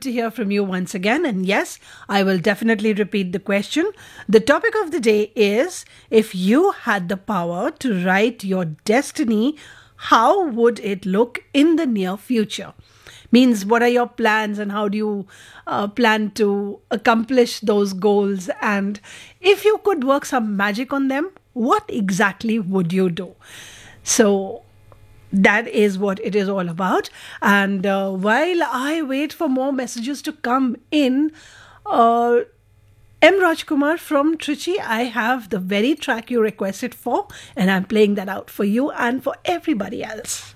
to hear from you once again. And yes, I will definitely repeat the question. The topic of the day is, if you had the power to write your destiny, how would it look in the near future? Means, what are your plans and how do you plan to accomplish those goals? And if you could work some magic on them, what exactly would you do? So that is what it is all about. And while I wait for more messages to come in, M. Rajkumar from Trichy, I have the very track you requested for, and I'm playing that out for you and for everybody else.